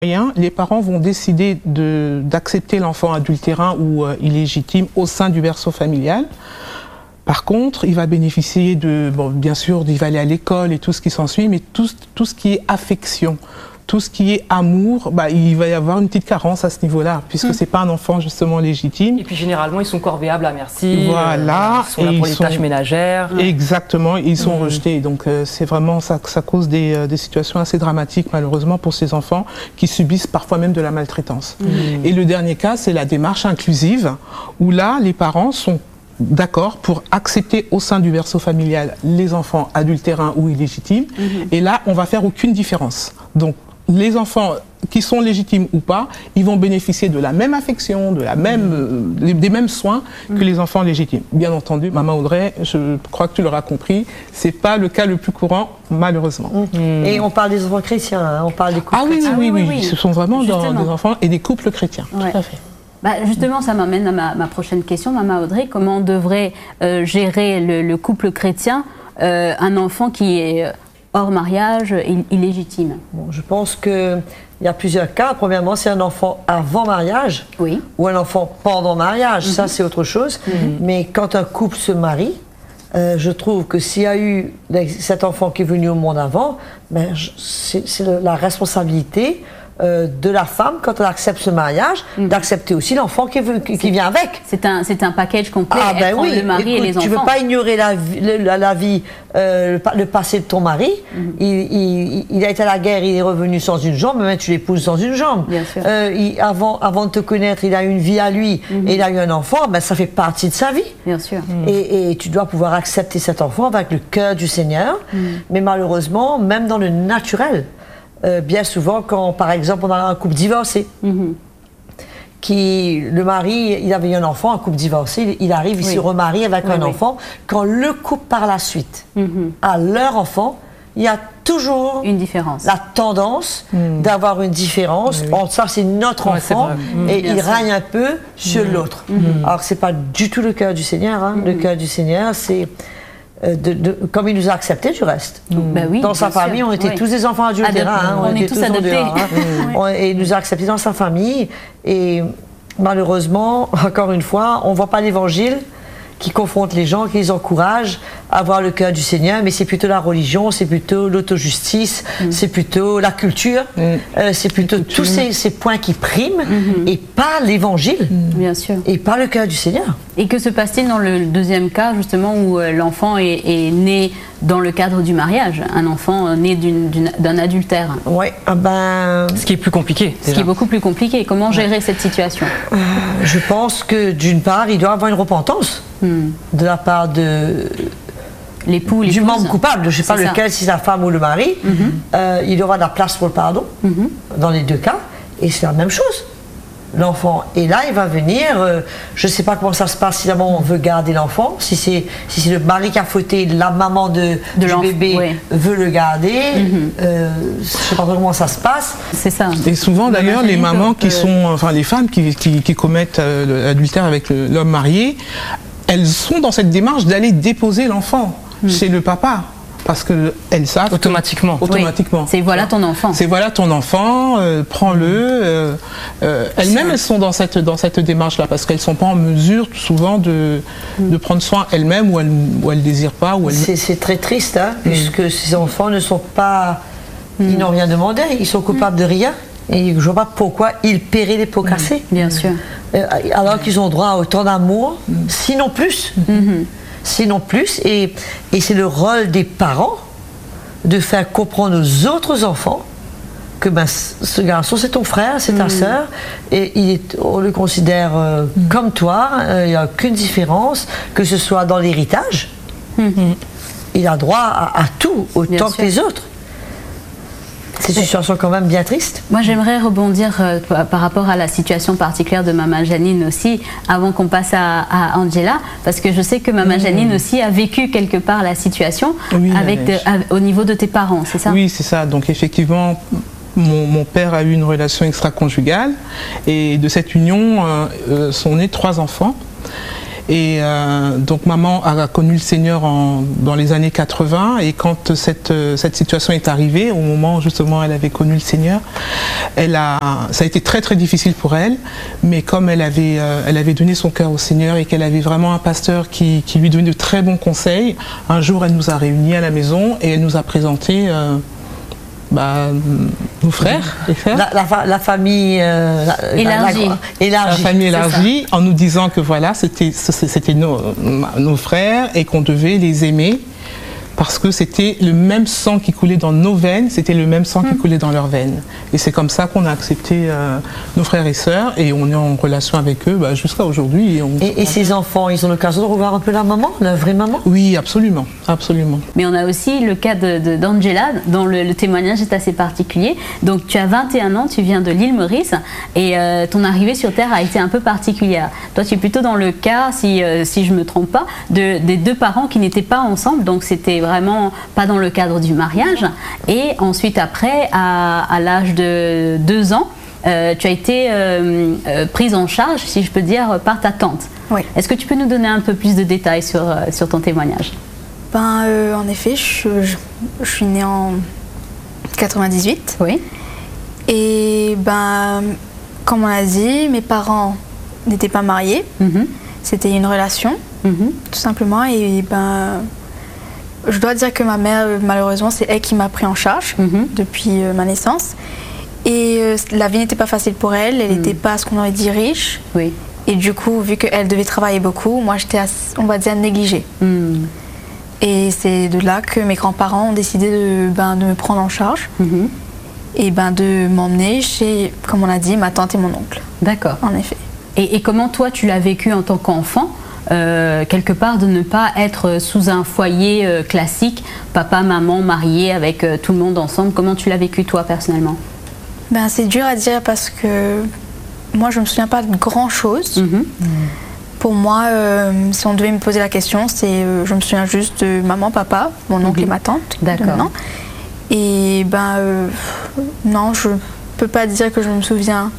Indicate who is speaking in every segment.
Speaker 1: Les parents vont décider d'accepter l'enfant adultérin ou illégitime au sein du berceau familial. Par contre, il va bénéficier bien sûr, il va aller à l'école et tout ce qui s'ensuit, mais tout ce qui est affection, tout ce qui est amour, il va y avoir une petite carence à ce niveau-là, puisque c'est pas un enfant justement légitime.
Speaker 2: Et puis généralement, ils sont corvéables à merci.
Speaker 1: Voilà.
Speaker 2: Ils sont là pour les tâches ménagères.
Speaker 1: Exactement, ils sont rejetés. Donc c'est vraiment ça cause des situations assez dramatiques malheureusement pour ces enfants qui subissent parfois même de la maltraitance. Et le dernier cas, c'est la démarche inclusive, où là, les parents sont d'accord pour accepter au sein du berceau familial les enfants adultérins ou illégitimes. Et là, on va faire aucune différence. Donc, les enfants qui sont légitimes ou pas, ils vont bénéficier de la même affection, des mêmes soins que les enfants légitimes. Bien entendu, maman Audrey, je crois que tu l'auras compris, c'est pas le cas le plus courant, malheureusement.
Speaker 3: Et on parle des enfants chrétiens, hein, on parle des couples chrétiens.
Speaker 1: Oui, ce sont vraiment des enfants et des couples chrétiens.
Speaker 4: Ouais.
Speaker 1: Tout à fait.
Speaker 4: Justement, ça m'amène à ma prochaine question, maman Audrey. Comment devrait gérer le couple chrétien un enfant qui est hors mariage, illégitime?
Speaker 3: Je pense qu'il y a plusieurs cas. Premièrement, c'est un enfant avant mariage ou un enfant pendant mariage. Ça, c'est autre chose. Mais quand un couple se marie, je trouve que s'il y a eu cet enfant qui est venu au monde avant, c'est la responsabilité de la femme, quand elle accepte ce mariage, d'accepter aussi l'enfant qui vient avec.
Speaker 4: C'est un package complet, le mari et les enfants.
Speaker 3: Tu ne peux pas ignorer la vie, le passé de ton mari. Il a été à la guerre, il est revenu sans une jambe, mais tu l'épouses sans une jambe.
Speaker 4: Bien sûr.
Speaker 3: Avant de te connaître, il a eu une vie à lui et il a eu un enfant, ça fait partie de sa vie.
Speaker 4: Bien sûr.
Speaker 3: Et tu dois pouvoir accepter cet enfant avec le cœur du Seigneur. Mais malheureusement, même dans le naturel, bien souvent, quand par exemple on a un couple divorcé, le mari, il avait eu un enfant, un couple divorcé, il arrive, il se remarie avec un enfant. Quand le couple par la suite a leur enfant, il y a toujours
Speaker 4: une différence.
Speaker 3: La tendance d'avoir une différence. Ça, c'est notre enfant et il règne un peu sur l'autre. Alors, c'est pas du tout le cœur du Seigneur. Hein. Le cœur du Seigneur, c'est comme il nous a acceptés du reste. Dans sa famille, on était tous des enfants adultérins.
Speaker 4: On est tous adoptés.
Speaker 3: Et il nous a acceptés dans sa famille. Et malheureusement, encore une fois, on ne voit pas l'évangile qui confronte les gens, qui les encourage à avoir le cœur du Seigneur, mais c'est plutôt la religion, c'est plutôt l'autojustice, c'est plutôt la culture, c'est plutôt tous ces points qui priment, et pas l'évangile,
Speaker 4: bien sûr,
Speaker 3: et pas le cœur du Seigneur.
Speaker 4: Et que se passe-t-il dans le deuxième cas, justement, où l'enfant est né dans le cadre du mariage, un enfant né d'un adultère?
Speaker 3: Oui,
Speaker 2: ce qui est plus compliqué.
Speaker 4: Ce qui est beaucoup plus compliqué. Comment gérer cette situation?
Speaker 3: Je pense que d'une part, il doit avoir une repentance de la part de
Speaker 4: l'époux,
Speaker 3: du membre coupable, je ne sais pas lequel, si c'est la femme ou le mari. Il doit avoir de la place pour le pardon dans les deux cas, et c'est la même chose. L'enfant est là, il va venir. Je ne sais pas comment ça se passe si la maman veut garder l'enfant. Si c'est le mari qui a fauté, la maman du bébé veut le garder. Je ne sais pas comment ça se passe.
Speaker 4: C'est ça.
Speaker 1: Et souvent d'ailleurs, les mamans les femmes qui commettent l'adultère avec l'homme marié, elles sont dans cette démarche d'aller déposer l'enfant chez le papa. Parce qu'elles savent
Speaker 2: automatiquement.
Speaker 4: C'est voilà ton enfant.
Speaker 1: C'est voilà ton enfant, prends-le. Elles-mêmes, elles sont dans cette démarche-là parce qu'elles ne sont pas en mesure souvent de prendre soin elles-mêmes ou elles ne désirent pas.
Speaker 3: C'est très triste, hein, puisque ces enfants ne sont pas. Ils n'ont rien demandé, ils sont coupables de rien. Et je ne vois pas pourquoi ils paieraient les pots cassés.
Speaker 4: Bien sûr.
Speaker 3: Alors qu'ils ont droit à autant d'amour, sinon plus. Sinon plus, et c'est le rôle des parents de faire comprendre aux autres enfants que ce garçon c'est ton frère, c'est ta sœur, et on le considère comme toi, il n'y a aucune différence, que ce soit dans l'héritage, il a droit à tout, autant que les autres. C'est une situation quand même bien triste.
Speaker 4: Moi, j'aimerais rebondir par rapport à la situation particulière de Maman Janine aussi, avant qu'on passe à Angela, parce que je sais que Maman Janine aussi a vécu quelque part la situation au niveau de tes parents, c'est ça?
Speaker 1: Oui, c'est ça. Donc effectivement, mon père a eu une relation extra-conjugale, et de cette union sont nés 3 enfants. Et donc maman a connu le Seigneur dans les années 80, et quand cette situation est arrivée, au moment où justement elle avait connu le Seigneur, ça a été très très difficile pour elle, mais comme elle avait donné son cœur au Seigneur et qu'elle avait vraiment un pasteur qui lui donnait de très bons conseils, un jour elle nous a réunis à la maison et elle nous a présenté nos frères et sœurs.
Speaker 3: La famille
Speaker 4: élargie.
Speaker 1: La famille élargie, en nous disant que voilà, c'était nos frères et qu'on devait les aimer parce que c'était le même sang qui coulait dans nos veines, c'était le même sang qui coulait dans leurs veines. Et c'est comme ça qu'on a accepté nos frères et sœurs, et on est en relation avec eux jusqu'à aujourd'hui.
Speaker 3: Et ces enfants, ils ont l'occasion de revoir un peu leur maman, la vraie maman?
Speaker 1: Oui, absolument, absolument.
Speaker 4: Mais on a aussi le cas d'Angela, dont le témoignage est assez particulier. Donc tu as 21 ans, tu viens de l'île Maurice, et ton arrivée sur Terre a été un peu particulière. Toi, tu es plutôt dans le cas, si je ne me trompe pas, des deux parents qui n'étaient pas ensemble, donc c'était vraiment pas dans le cadre du mariage. Et ensuite après, à l'âge de 2 ans, tu as été prise en charge, si je peux dire, par ta tante.
Speaker 5: Oui.
Speaker 4: Est-ce que tu peux nous donner un peu plus de détails sur ton témoignage?
Speaker 5: En effet, je suis née en 98.
Speaker 4: Oui.
Speaker 5: Et comme on a dit, mes parents n'étaient pas mariés. C'était une relation, tout simplement. Et je dois dire que ma mère, malheureusement, c'est elle qui m'a pris en charge depuis ma naissance. Et la vie n'était pas facile pour elle. Elle n'était pas ce qu'on aurait dit riche.
Speaker 4: Oui.
Speaker 5: Et du coup, vu qu'elle devait travailler beaucoup, moi j'étais, on va dire, négligée. Et c'est de là que mes grands-parents ont décidé de me prendre en charge et de m'emmener chez, comme on a dit, ma tante et mon oncle.
Speaker 4: D'accord.
Speaker 5: En effet.
Speaker 4: Et comment toi tu l'as vécu en tant qu'enfant, quelque part de ne pas être sous un foyer classique, papa, maman, mariés avec tout le monde ensemble? Comment tu l'as vécu toi personnellement?
Speaker 5: C'est dur à dire parce que moi je me souviens pas de grand chose. Pour moi, si on devait me poser la question, je me souviens juste de maman, papa, mon oncle et ma tante.
Speaker 4: D'accord.
Speaker 5: Et non, je peux pas dire que je me souviens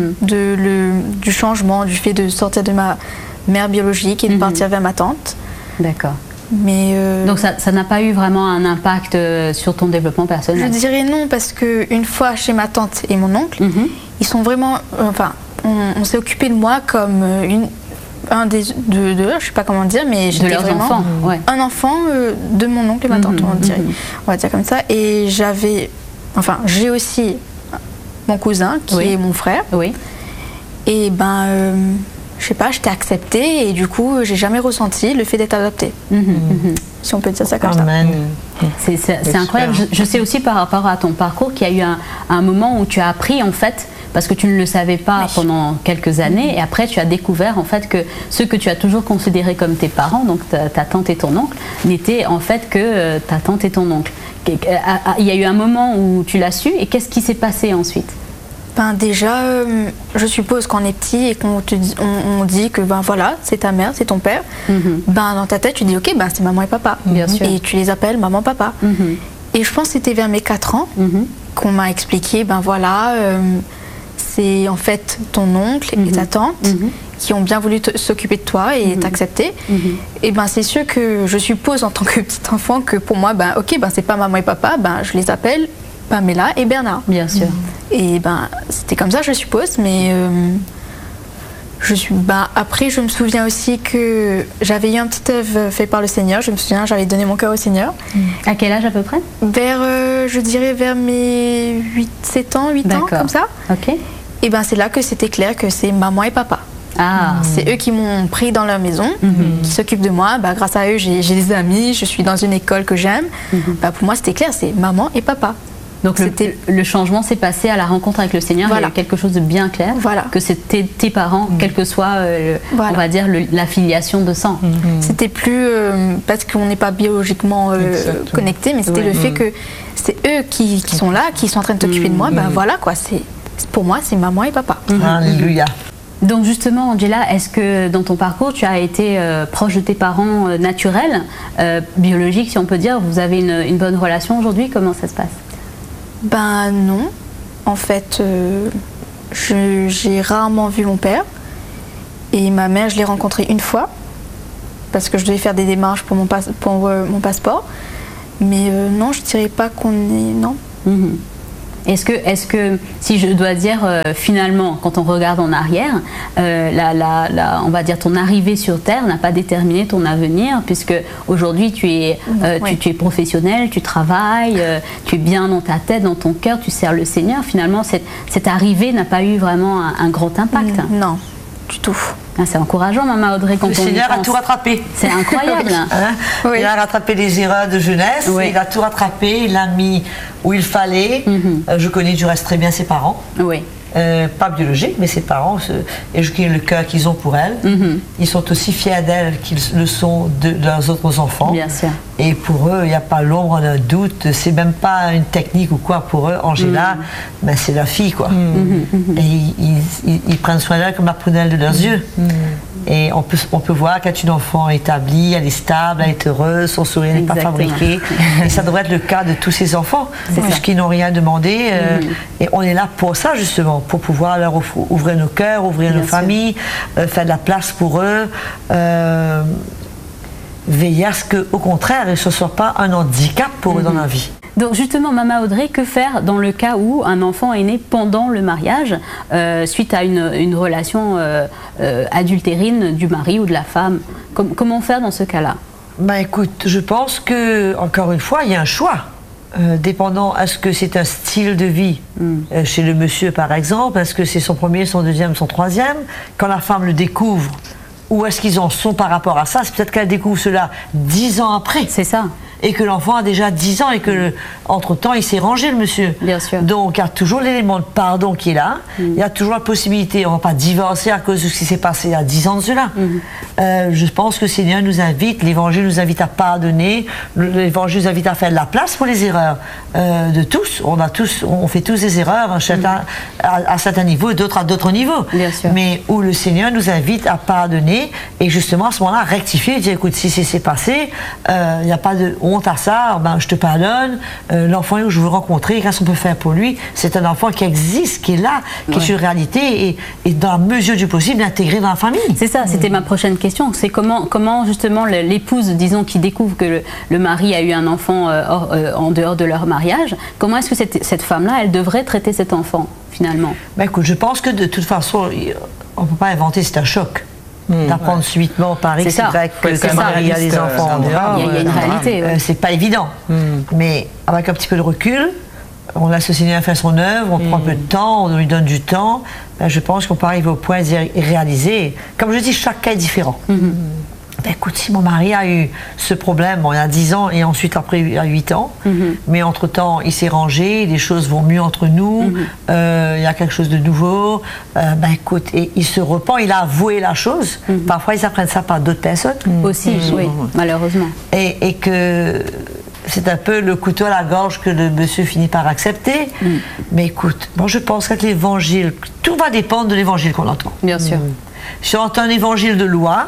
Speaker 5: du changement, du fait de sortir de ma mère biologique et de partir vers ma tante.
Speaker 4: D'accord.
Speaker 5: Mais
Speaker 4: donc ça n'a pas eu vraiment un impact sur ton développement personnel?
Speaker 5: Je dirais non, parce qu'une fois chez ma tante et mon oncle, ils sont vraiment... on s'est occupé de moi comme un des deux, je sais pas comment dire, mais j'étais vraiment
Speaker 4: enfants,
Speaker 5: un enfant de mon oncle et ma tante, on va dire comme ça. Et j'ai aussi mon cousin qui est mon frère.
Speaker 4: Oui.
Speaker 5: Et je sais pas, j'étais acceptée et du coup, j'ai jamais ressenti le fait d'être adoptée. Si on peut dire ça comme ça.
Speaker 4: C'est incroyable. Je sais aussi par rapport à ton parcours qu'il y a eu un moment où tu as appris en fait, parce que tu ne le savais pas pendant quelques années, et après tu as découvert en fait que ceux que tu as toujours considérés comme tes parents, donc ta tante et ton oncle, n'étaient en fait que ta tante et ton oncle. Il y a eu un moment où tu l'as su, et qu'est-ce qui s'est passé ensuite?
Speaker 5: Déjà, je suppose qu'on est petit et qu'on on dit que voilà, c'est ta mère, c'est ton père. Dans ta tête, tu dis ok, c'est maman et papa.
Speaker 4: Bien sûr.
Speaker 5: Et tu les appelles maman, papa. Et je pense que c'était vers mes 4 ans qu'on m'a expliqué, voilà, c'est en fait ton oncle et ta tante qui ont bien voulu s'occuper de toi et t'accepter. Et c'est sûr que je suppose en tant que petit enfant que pour moi, ok, c'est pas maman et papa, je les appelle Pamela et Bernard.
Speaker 4: Bien sûr.
Speaker 5: Et c'était comme ça, je suppose, mais après, je me souviens aussi que j'avais eu un petit œuvre fait par le Seigneur. Je me souviens, j'avais donné mon cœur au Seigneur.
Speaker 4: À quel âge à peu près?
Speaker 5: Je dirais vers mes 8 ans, comme ça.
Speaker 4: Ok.
Speaker 5: Et c'est là que c'était clair que c'est maman et papa. C'est eux qui m'ont pris dans leur maison, qui s'occupent de moi. Grâce à eux, j'ai des amis, je suis dans une école que j'aime. Pour moi, c'était clair, c'est maman et papa.
Speaker 4: Donc le changement s'est passé à la rencontre avec le Seigneur. Il y a eu quelque chose de bien clair, que c'était tes parents, quelle que soit, on va dire, la filiation de sang.
Speaker 5: C'était plus parce qu'on n'est pas biologiquement connectés, mais c'était le fait que c'est eux qui sont là, qui sont en train de t'occuper de moi. Voilà quoi, pour moi, c'est maman et papa.
Speaker 3: Alléluia.
Speaker 4: Donc justement, Angela, est-ce que dans ton parcours, tu as été proche de tes parents naturels, biologiques, si on peut dire? Vous avez une bonne relation aujourd'hui? Comment ça se passe?
Speaker 5: Non. En fait, j'ai rarement vu mon père. Et ma mère, je l'ai rencontrée une fois. parce que je devais faire des démarches pour mon passeport. Mais non, je dirais pas qu'on est... Non.
Speaker 4: Est-ce que, si je dois dire finalement, quand on regarde en arrière, on va dire ton arrivée sur Terre n'a pas déterminé ton avenir, puisque aujourd'hui tu es professionnel, tu travailles, tu es bien dans ta tête, dans ton cœur, tu sers le Seigneur. Finalement, cette arrivée n'a pas eu vraiment un grand impact.
Speaker 5: Non, du tout.
Speaker 4: C'est encourageant, Maman Audrey, quand
Speaker 3: le
Speaker 4: on y
Speaker 3: Seigneur
Speaker 4: pense.
Speaker 3: a tout rattrapé.
Speaker 4: C'est incroyable.
Speaker 3: Oui. Il a rattrapé les erreurs de jeunesse, il a tout rattrapé, il l'a mis où il fallait. Je connais du reste très bien ses parents.
Speaker 4: Oui.
Speaker 3: Pas biologiques, mais ses parents, et je connais le cœur qu'ils ont pour elle. Ils sont aussi fiers d'elle qu'ils le sont de leurs autres enfants.
Speaker 4: Bien sûr.
Speaker 3: Et pour eux, il n'y a pas l'ombre d'un doute, c'est même pas une technique ou quoi pour eux. Angela, ben c'est leur fille, quoi. Et ils prennent soin d'elle comme la prunelle de leurs yeux. Et on peut voir qu'elle est une enfant établie, elle est stable, elle est heureuse, son sourire n'est pas fabriqué. Et ça devrait être le cas de tous ces enfants, puisqu'ils n'ont rien demandé. Et on est là pour ça, justement, pour pouvoir leur ouvrir nos cœurs, ouvrir nos familles, faire de la place pour eux, veiller à ce qu'au contraire, ce ne soit pas un handicap pour eux dans la vie.
Speaker 4: Donc justement, Maman Audrey, que faire dans le cas où un enfant est né pendant le mariage, suite à une relation adultérine du mari ou de la femme? Comment faire dans ce cas-là?
Speaker 3: Ben écoute, je pense que, encore une fois, il y a un choix. Dépendant, est-ce que c'est un style de vie chez le monsieur, par exemple? Est-ce que c'est son premier, son deuxième, son troisième? Quand la femme le découvre, où est-ce qu'ils en sont par rapport à ça? C'est peut-être qu'elle découvre cela 10 ans après.
Speaker 4: C'est ça.
Speaker 3: Et que l'enfant a déjà 10 ans et que, entre-temps, il s'est rangé, le monsieur.
Speaker 4: Bien sûr.
Speaker 3: Donc, il y a toujours l'élément de pardon qui est là. Il y a toujours la possibilité, on ne va pas divorcer à cause de ce qui s'est passé il y a 10 ans de cela. Je pense que le Seigneur nous invite, l'Évangile nous invite à pardonner, l'Évangile nous invite à faire de la place pour les erreurs de tous. On fait tous des erreurs, chacun à certains niveaux et d'autres à d'autres niveaux.
Speaker 4: Bien sûr.
Speaker 3: Mais où le Seigneur nous invite à pardonner et justement, à ce moment-là, rectifier, dire, écoute, si c'est passé, il n'y a pas de honte à ça, ben, je te pardonne, l'enfant que je veux rencontrer, qu'est-ce qu'on peut faire pour lui? C'est un enfant qui existe, qui est là, qui est une réalité et dans la mesure du possible, intégré dans la famille. C'est
Speaker 4: ça, c'était ma prochaine question. C'est comment justement l'épouse, disons, qui découvre que le mari a eu un enfant en dehors de leur mariage, comment est-ce que cette femme-là, elle devrait traiter cet enfant, finalement?
Speaker 3: Ben, écoute, je pense que de toute façon, on ne peut pas inventer, c'est un choc. D'apprendre subitement au Paris, c'est vrai que Marie a des enfants en dehors.
Speaker 4: Il y a une réalité.
Speaker 3: C'est pas évident. Mais avec un petit peu de recul, on laisse le Seigneur faire son œuvre, on prend un peu de temps, on lui donne du temps. Ben, je pense qu'on peut arriver au point de réaliser. Comme je dis, chaque cas est différent. Ben, écoute, si mon mari a eu ce problème, il y a 10 ans et ensuite après il y a 8 ans, mais entre-temps il s'est rangé, les choses vont mieux entre nous, il y a quelque chose de nouveau, ben écoute, et il se repent, il a avoué la chose, parfois ils apprennent ça par d'autres personnes.
Speaker 4: Aussi, oui, malheureusement.
Speaker 3: Et que c'est un peu le couteau à la gorge que le monsieur finit par accepter, mais écoute, bon, je pense qu'avec l'évangile, tout va dépendre de l'évangile qu'on entend.
Speaker 4: Bien sûr.
Speaker 3: Si on entend un évangile de loi,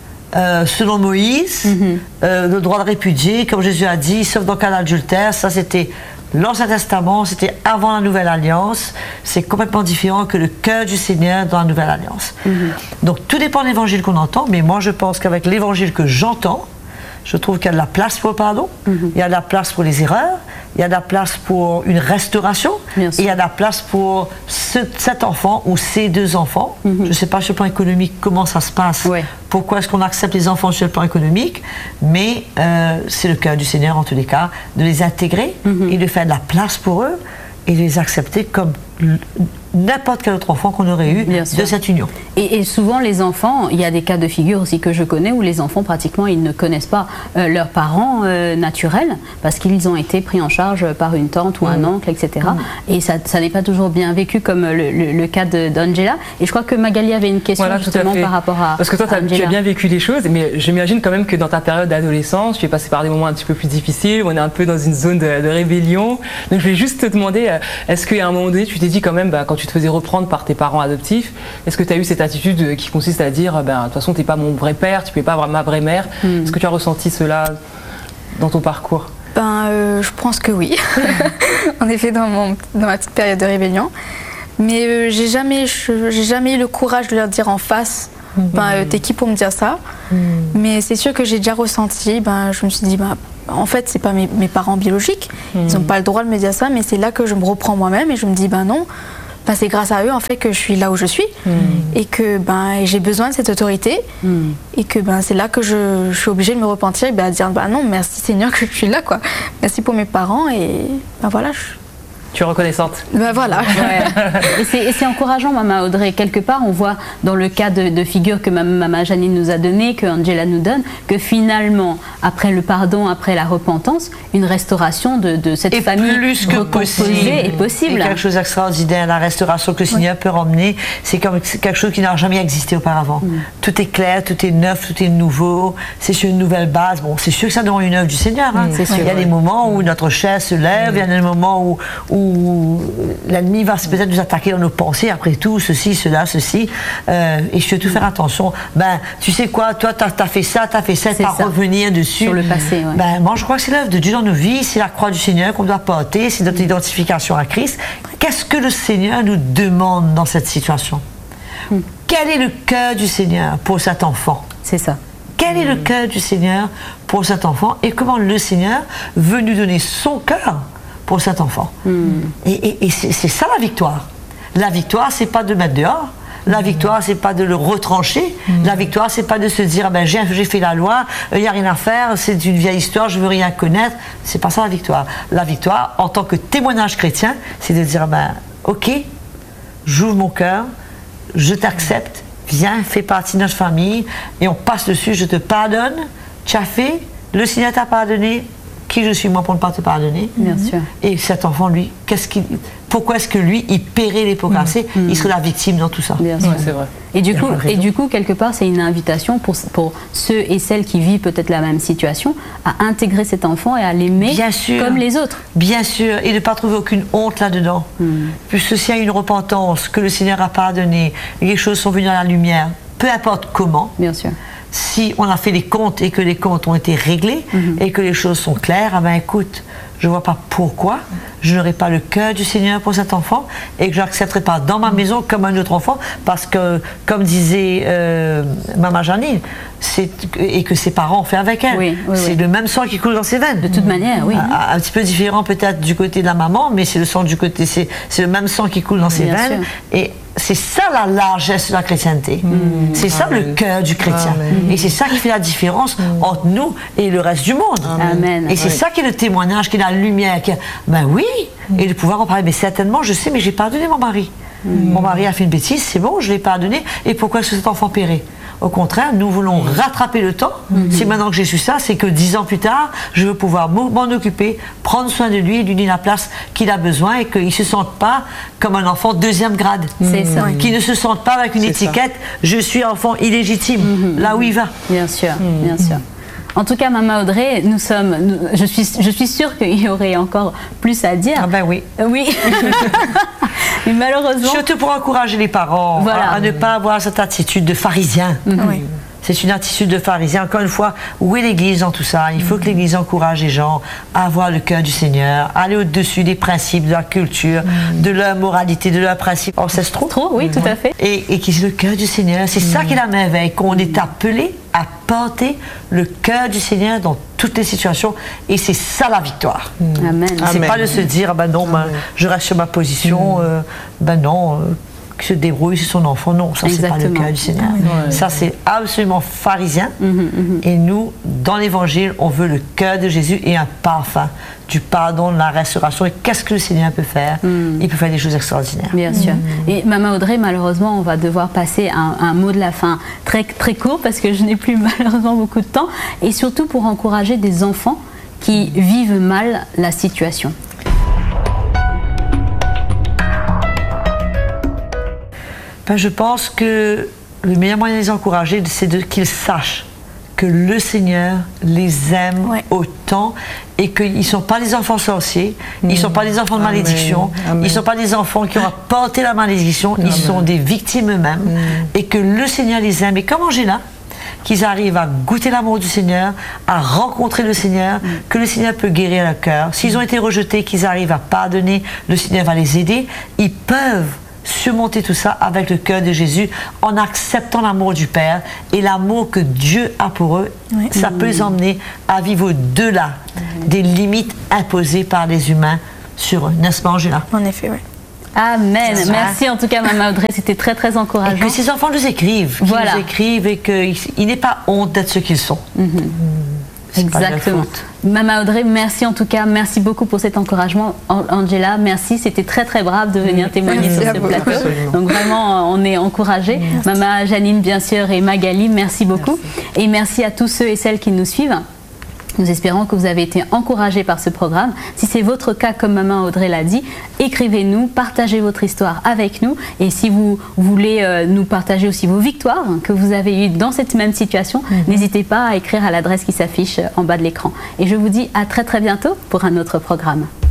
Speaker 3: selon Moïse, le droit de répudier, comme Jésus a dit, sauf dans le cas d'adultère, ça c'était l'Ancien Testament, c'était avant la Nouvelle Alliance, c'est complètement différent que le cœur du Seigneur dans la Nouvelle Alliance. Donc tout dépend de l'évangile qu'on entend, mais moi je pense qu'avec l'évangile que j'entends, je trouve qu'il y a de la place pour le pardon, il y a de la place pour les erreurs, il y a de la place pour une restauration, et il y a de la place pour cet enfant ou ces deux enfants. Je ne sais pas sur le plan économique comment ça se passe, pourquoi est-ce qu'on accepte les enfants sur le plan économique, mais c'est le cœur du Seigneur en tous les cas, de les intégrer et de faire de la place pour eux et de les accepter comme n'importe quel autre enfant qu'on aurait eu de cette union.
Speaker 4: Et souvent les enfants, il y a des cas de figure aussi que je connais où les enfants pratiquement ils ne connaissent pas leurs parents naturels parce qu'ils ont été pris en charge par une tante ou un oncle, etc. Et ça n'est pas toujours bien vécu comme le cas d'Angela. Et je crois que Magali avait une question justement par rapport à
Speaker 2: parce que toi tu as bien vécu les choses, mais j'imagine quand même que dans ta période d'adolescence, tu es passé par des moments un petit peu plus difficiles, on est un peu dans une zone de rébellion. Donc je vais juste te demander, est-ce qu'à un moment donné tu t'es dit quand même, quand tu te faisais reprendre par tes parents adoptifs, est-ce que tu as eu cette attitude qui consiste à dire de toute façon t'es pas mon vrai père, tu peux pas avoir ma vraie mère? Est-ce que tu as ressenti cela dans ton parcours?
Speaker 5: Je pense que oui, en effet dans ma petite période de rébellion, mais j'ai jamais eu le courage de leur dire en face T'es qui pour me dire ça? Mais c'est sûr que j'ai déjà ressenti, je me suis dit, en fait, c'est pas mes parents biologiques, ils n'ont pas le droit de me dire ça, mais c'est là que je me reprends moi-même et je me dis, non, c'est grâce à eux en fait que je suis là où je suis et que j'ai besoin de cette autorité et que c'est là que je suis obligée de me repentir et à dire non, merci Seigneur que je suis là, quoi. Merci pour mes parents et voilà.
Speaker 2: Tu es reconnaissante.
Speaker 5: Voilà.
Speaker 4: Ouais. Et c'est encourageant, Maman Audrey. Quelque part, on voit dans le cas de figure que Maman Janine nous a donné, que Angela nous donne, que finalement, après le pardon, après la repentance, une restauration de cette famille
Speaker 3: plus que
Speaker 4: recomposée est possible.
Speaker 3: Et quelque chose d'extraordinaire, la restauration que le Seigneur peut ramener, c'est comme quelque chose qui n'a jamais existé auparavant. Tout est clair, tout est neuf, tout est nouveau, c'est sur une nouvelle base. Bon, c'est sûr que ça demande une œuvre du Seigneur. Il y a des moments où notre chair se lève, il y a des moments où l'ennemi va peut-être nous attaquer dans nos pensées, après tout, ceci, cela, ceci, et surtout faire attention. Tu sais quoi, toi, t'as fait ça, pas revenir dessus.
Speaker 4: Sur le passé,
Speaker 3: moi, je crois que c'est l'œuvre de Dieu dans nos vies, c'est la croix du Seigneur qu'on doit porter, c'est notre identification à Christ. Qu'est-ce que le Seigneur nous demande dans cette situation? Quel est le cœur du Seigneur pour cet enfant?
Speaker 4: C'est ça.
Speaker 3: Quel est le cœur du Seigneur pour cet enfant et comment le Seigneur veut nous donner son cœur pour cet enfant. Et c'est ça la victoire. La victoire, c'est pas de le mettre dehors. La victoire, c'est pas de le retrancher. La victoire, c'est pas de se dire j'ai fait la loi, il n'y a rien à faire, c'est une vieille histoire, je veux rien connaître. C'est pas ça la victoire. La victoire, en tant que témoignage chrétien, c'est de dire ok, j'ouvre mon cœur, je t'accepte, viens, fais partie de notre famille, et on passe dessus, je te pardonne, tu as fait, le Seigneur t'a pardonné. Qui je suis moi pour ne pas te pardonner?
Speaker 4: Bien sûr.
Speaker 3: Et cet enfant, lui, pourquoi est-ce que lui, il paierait les pots cassés? Il serait la victime dans tout ça.
Speaker 4: Bien sûr.
Speaker 2: C'est vrai.
Speaker 4: Et du coup, quelque part, c'est une invitation pour ceux et celles qui vivent peut-être la même situation à intégrer cet enfant et à l'aimer comme les autres.
Speaker 3: Bien sûr, et de ne pas trouver aucune honte là-dedans. Puisque s'il y a une repentance, que le Seigneur a pardonné, les choses sont venues à la lumière, peu importe comment.
Speaker 4: Bien sûr.
Speaker 3: Si on a fait les comptes et que les comptes ont été réglés et que les choses sont claires, écoute, je ne vois pas pourquoi je n'aurai pas le cœur du Seigneur pour cet enfant et que je n'accepterai pas dans ma maison comme un autre enfant parce que, comme disait Maman Janine, et que ses parents ont fait avec elle, c'est le même sang qui coule dans ses veines.
Speaker 4: De toute manière, oui.
Speaker 3: Un petit peu différent peut-être du côté de la maman, mais c'est le sang du côté, c'est le même sang qui coule dans ses veines. Et c'est ça la largesse de la chrétienté. C'est ça le cœur du chrétien. Et c'est ça qui fait la différence entre nous et le reste du monde.
Speaker 4: Amen.
Speaker 3: Et c'est ça qui est le témoignage, qui est la lumière. Oui, et de pouvoir en parler. Mais certainement, je sais, mais j'ai pardonné mon mari. Mon mari a fait une bêtise, c'est bon, je l'ai pardonné. Et pourquoi est-ce que cet enfant paierait? Au contraire, nous voulons rattraper le temps. Si maintenant que j'ai su ça, c'est que 10 ans plus tard, je veux pouvoir m'en occuper, prendre soin de lui, lui donner la place qu'il a besoin et qu'il ne se sente pas comme un enfant deuxième grade.
Speaker 4: C'est ça.
Speaker 3: Qu'il ne se sente pas avec une étiquette « je suis enfant illégitime », là où il va.
Speaker 4: Bien sûr, bien sûr. En tout cas, Maman Audrey, je suis sûre qu'il y aurait encore plus à dire.
Speaker 3: Oui.
Speaker 4: Oui. Mais malheureusement...
Speaker 3: Surtout pour encourager les parents à ne pas avoir cette attitude de pharisien.
Speaker 5: Oui.
Speaker 3: C'est une attitude de pharisien. Encore une fois, où est l'Église dans tout ça? Il faut que l'Église encourage les gens à avoir le cœur du Seigneur, à aller au-dessus des principes de la culture, de leur moralité, de leurs principes ancestraux.
Speaker 4: Oui, tout à fait.
Speaker 3: Et qui est le cœur du Seigneur. C'est ça qui est la merveille, qu'on est appelé à porter le cœur du Seigneur dans toutes les situations. Et c'est ça la victoire.
Speaker 4: Amen.
Speaker 3: C'est pas de se dire, je reste sur ma position, qui se débrouille, c'est son enfant. Non, ça c'est pas le cœur du Seigneur. Ça c'est absolument pharisien. Et nous, dans l'évangile, on veut le cœur de Jésus et un parfum du pardon, de la restauration. Et qu'est-ce que le Seigneur peut faire? Il peut faire des choses extraordinaires.
Speaker 4: Bien sûr. Et Maman Audrey, malheureusement, on va devoir passer à un mot de la fin très, très court parce que je n'ai plus malheureusement beaucoup de temps. Et surtout pour encourager des enfants qui vivent mal la situation.
Speaker 3: Je pense que le meilleur moyen de les encourager, c'est qu'ils sachent que le Seigneur les aime autant et qu'ils ne sont pas des enfants sorciers, ils ne sont pas des enfants de malédiction, ils ne sont pas des enfants qui ont apporté la malédiction, ils sont des victimes eux-mêmes et que le Seigneur les aime. Et comme Angela, qu'ils arrivent à goûter l'amour du Seigneur, à rencontrer le Seigneur, que le Seigneur peut guérir leur cœur. S'ils ont été rejetés, qu'ils arrivent à pardonner, le Seigneur va les aider. Ils peuvent surmonter tout ça avec le cœur de Jésus, en acceptant l'amour du Père et l'amour que Dieu a pour eux. Ça peut les emmener à vivre au-delà des limites imposées par les humains sur eux. N'est-ce pas, Angela?
Speaker 5: En effet, oui.
Speaker 4: Amen. Merci en tout cas, Maman Audrey, c'était très très encourageant.
Speaker 3: Et que ces enfants nous écrivent, nous écrivent et qu'il n'aient pas honte d'être ce qu'ils sont.
Speaker 4: Exactement. Maman Audrey, merci en tout cas, merci beaucoup pour cet encouragement. Angela, merci, c'était très très brave de venir témoigner sur ce plateau. Donc vraiment, on est encouragés. Maman Janine, bien sûr, et Magali, merci beaucoup. Et merci à tous ceux et celles qui nous suivent. Nous espérons que vous avez été encouragés par ce programme. Si c'est votre cas, comme Maman Audrey l'a dit, écrivez-nous, partagez votre histoire avec nous. Et si vous voulez nous partager aussi vos victoires que vous avez eues dans cette même situation, n'hésitez pas à écrire à l'adresse qui s'affiche en bas de l'écran. Et je vous dis à très très bientôt pour un autre programme.